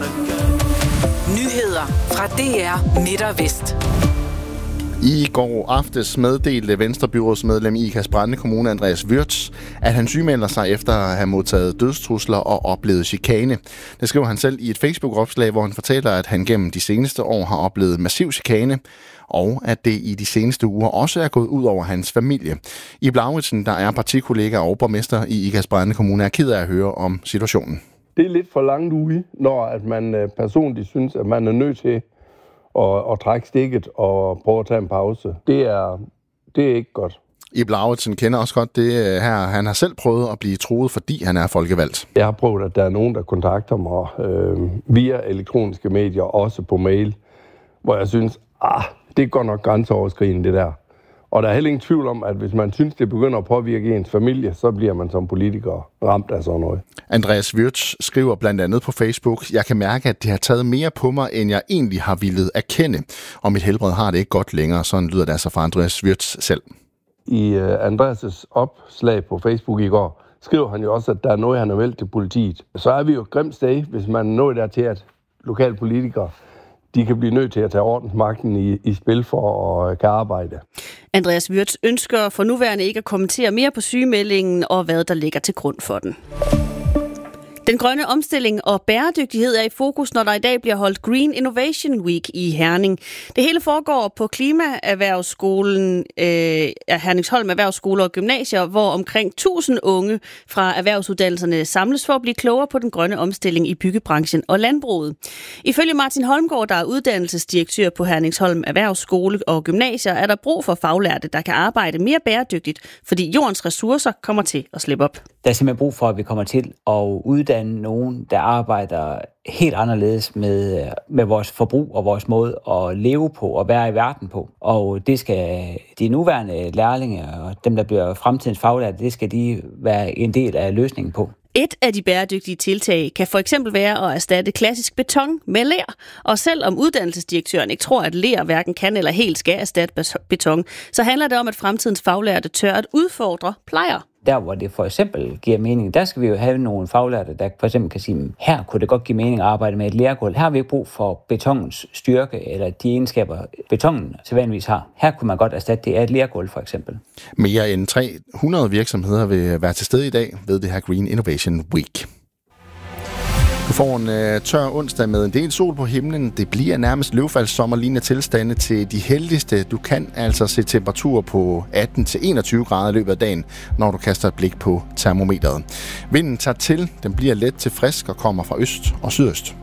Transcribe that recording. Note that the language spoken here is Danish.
Nyheder fra DR Midt og Vest. I går aftes meddelte Venstrebyrådsmedlem i Ikast-Brande Kommune, Andreas Wirtz, at han sygemelder sig efter at have modtaget dødstrusler og oplevet chikane. Det skriver han selv i et Facebook-opslag, hvor han fortæller, at han gennem de seneste år har oplevet massiv chikane, og at det i de seneste uger også er gået ud over hans familie. Ib Lauritsen, der er partikollega og borgmester i Ikast-Brande Kommune, er ked af at høre om situationen. Det er lidt for langt ude, når at man personligt synes, at man er nødt til at trække stikket og prøve at tage en pause. Det er ikke godt. Ib Lauritsen kender også godt det her. Han har selv prøvet at blive truet, fordi han er folkevalgt. Jeg har prøvet, at der er nogen, der kontakter mig via elektroniske medier, også på mail, hvor jeg synes, det går nok grænseoverskridende det der. Og der er heller ingen tvivl om, at hvis man synes, det begynder at påvirke ens familie, så bliver man som politiker ramt af sådan noget. Andreas Wirtz skriver blandt andet på Facebook: Jeg kan mærke, at det har taget mere på mig, end jeg egentlig har villet erkende. Og mit helbred har det ikke godt længere. Sådan lyder det altså fra Andreas Wirtz selv. I Andreas' opslag på Facebook i går, skriver han jo også, at der er noget, han har meldt til politiet. Så er vi jo et grimt sted, hvis man når der til, at lokale politikere de kan blive nødt til at tage ordensmagten i spil for at kan arbejde. Andreas Wirtz ønsker for nuværende ikke at kommentere mere på sygemeldingen og hvad der ligger til grund for den. Den grønne omstilling og bæredygtighed er i fokus, når der i dag bliver holdt Green Innovation Week i Herning. Det hele foregår på Klimaerhvervsskolen, Herningsholm Erhvervsskole og Gymnasier, hvor omkring 1000 unge fra erhvervsuddannelserne samles for at blive klogere på den grønne omstilling i byggebranchen og landbruget. Ifølge Martin Holmgaard, der er uddannelsesdirektør på Herningsholm Erhvervsskole og Gymnasier, er der brug for faglærte, der kan arbejde mere bæredygtigt, fordi jordens ressourcer kommer til at slippe op. Der er simpelthen brug for, at vi kommer til at uddanne nogen, der arbejder helt anderledes med vores forbrug og vores måde at leve på og være i verden på. Og det skal de nuværende lærlinge og dem, der bliver fremtidens faglærte, det skal de være en del af løsningen på. Et af de bæredygtige tiltag kan for eksempel være at erstatte klassisk beton med ler. Og selvom uddannelsesdirektøren ikke tror, at ler hverken kan eller helt skal erstatte beton, så handler det om, at fremtidens faglærte tør at udfordre plejer. Der, hvor det for eksempel giver mening, der skal vi jo have nogle faglærte, der for eksempel kan sige, her kunne det godt give mening at arbejde med et lergulv. Her har vi ikke brug for betonens styrke eller de egenskaber, betonen sædvanligvis har. Her kunne man godt erstatte det af et lergulv for eksempel. Mere end 300 virksomheder vil være til stede i dag ved det her Green Innovation Week. Du får en tør onsdag med en del sol på himlen. Det bliver nærmest løvfaldssommerlignende tilstande til de heldigste. Du kan altså se temperaturer på 18-21 grader i løbet af dagen, når du kaster et blik på termometeret. Vinden tager til. Den bliver let til frisk og kommer fra øst og sydøst.